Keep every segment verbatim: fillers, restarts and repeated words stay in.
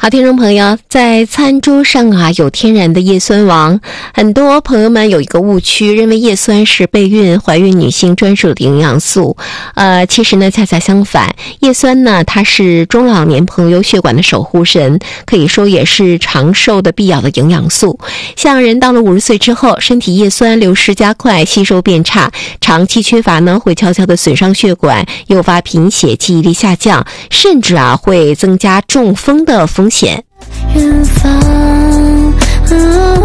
好，听众朋友，在餐桌上啊有天然的叶酸王，很多朋友们有一个误区，认为叶酸是备孕怀孕女性专属的营养素。呃，其实呢恰恰相反，叶酸呢它是中老年朋友血管的守护神，可以说也是长寿的必要的营养素。像人到了五十岁之后，身体叶酸流失加快，吸收变差，长期缺乏呢会悄悄的损伤血管，诱发贫血、记忆力下降，甚至啊会增加中风的风险。远方、哦、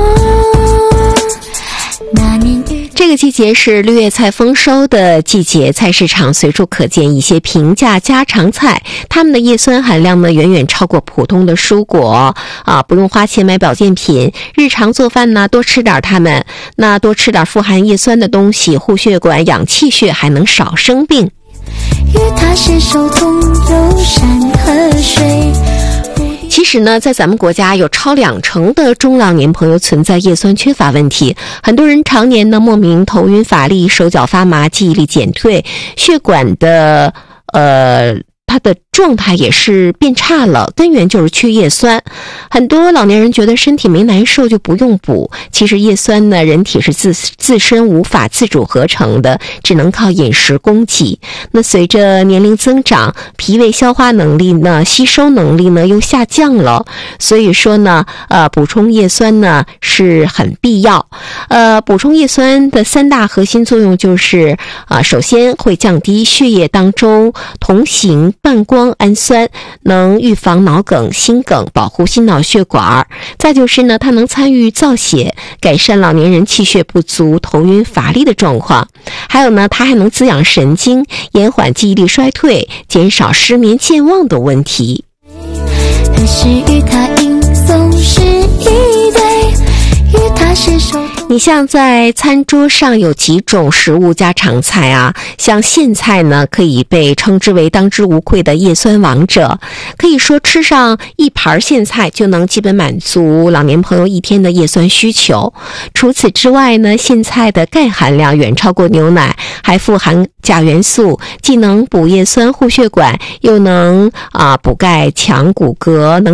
那年这个季节是绿叶菜丰收的季节，菜市场随处可见一些平价家常菜，它们的叶酸含量呢远远超过普通的蔬果啊，不用花钱买保健品，日常做饭呢多吃点它们，那多吃点富含叶酸的东西，护血管、养气血，还能少生病。与它携手同游山河水。其实呢，在咱们国家有超两成的中老年朋友存在叶酸缺乏问题，很多人常年呢莫名头晕乏力、手脚发麻、记忆力减退，血管的呃它的状态也是变差了，根源就是缺叶酸。很多老年人觉得身体没难受就不用补，其实叶酸呢，人体是自自身无法自主合成的，只能靠饮食供给。那随着年龄增长，脾胃消化能力呢、吸收能力呢又下降了，所以说呢，呃，补充叶酸呢是很必要。呃，补充叶酸的三大核心作用就是啊、呃，首先会降低血液当中同型半胱氨酸，能预防脑梗、心梗，保护心脑血管。再就是呢，它能参与造血，改善老年人气血不足、头晕乏力的状况。还有呢，它还能滋养神经，延缓记忆力衰退，减少失眠健忘的问题。可是与它吟诵是一对，与它携手。你像在餐桌上有几种食物家常菜啊，像苋菜呢可以被称之为当之无愧的叶酸王者，可以说吃上一盘苋菜就能基本满足老年朋友一天的叶酸需求。除此之外呢，苋菜的钙含量远超过牛奶，还富含钾元素，既能补叶酸护血管，又能啊补钙强骨骼，能